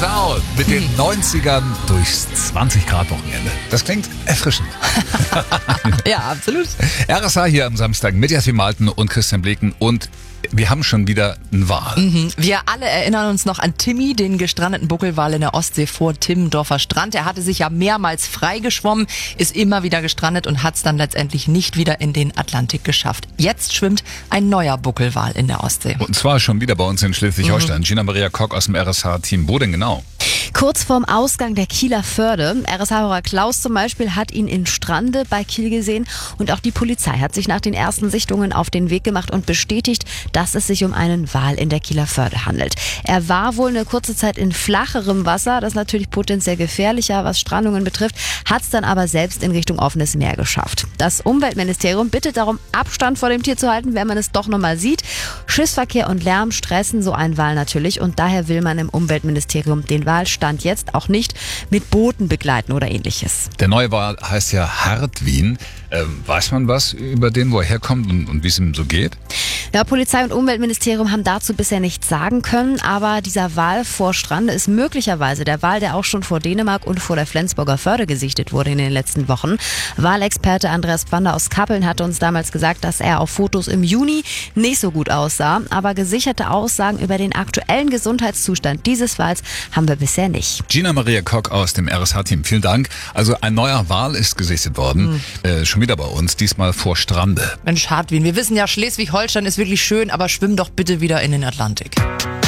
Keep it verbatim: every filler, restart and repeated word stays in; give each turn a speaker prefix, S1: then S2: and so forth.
S1: Down mit den neunzigern durchs zwanzig Grad Wochenende. Das klingt erfrischend.
S2: Ja, absolut.
S1: R S A hier am Samstag mit Jasmin Malten und Christian Bleken und wir haben schon wieder einen Wal.
S2: Mhm. Wir alle erinnern uns noch an Timmy, den gestrandeten Buckelwal in der Ostsee vor Timmendorfer Strand. Er hatte sich ja mehrmals freigeschwommen, ist immer wieder gestrandet und hat es dann letztendlich nicht wieder in den Atlantik geschafft. Jetzt schwimmt ein neuer Buckelwal in der Ostsee.
S1: Und zwar schon wieder bei uns in Schleswig-Holstein. Mhm. Gina Maria Kock aus dem R S H-Team. Wo denn genau?
S3: Kurz vorm Ausgang der Kieler Förde. R S H-Hörer Klaus zum Beispiel hat ihn in Strande bei Kiel gesehen und auch die Polizei hat sich nach den ersten Sichtungen auf den Weg gemacht und bestätigt, dass es sich um einen Wal in der Kieler Förde handelt. Er war wohl eine kurze Zeit in flacherem Wasser, das ist natürlich potenziell gefährlicher, was Strandungen betrifft, hat es dann aber selbst in Richtung offenes Meer geschafft. Das Umweltministerium bittet darum, Abstand vor dem Tier zu halten, wenn man es doch nochmal sieht. Schiffsverkehr und Lärm stressen so einen Wal natürlich und daher will man im Umweltministerium den Wal Stand jetzt auch nicht mit Booten begleiten oder ähnliches.
S1: Der neue Wal heißt ja Hartwin. Ähm, weiß man was über den, wo er herkommt und, und wie es ihm so geht?
S3: Ja, Polizei und Umweltministerium haben dazu bisher nichts sagen können, aber dieser Wal vor Strande ist möglicherweise der Wal, der auch schon vor Dänemark und vor der Flensburger Förde gesichtet wurde in den letzten Wochen. Walexperte Andreas Pfander aus Kappeln hatte uns damals gesagt, dass er auf Fotos im Juni nicht so gut aussah, aber gesicherte Aussagen über den aktuellen Gesundheitszustand dieses Wals haben wir bisher nicht.
S1: Gina Maria Kock aus dem R S H-Team, vielen Dank. Also ein neuer Wal ist gesichtet worden, mhm. äh, schon wieder bei uns, diesmal vor Strande.
S2: Mensch, Hartwin, wir wissen ja, Schleswig-Holstein ist wirklich schön, aber schwimm doch bitte wieder in den Atlantik.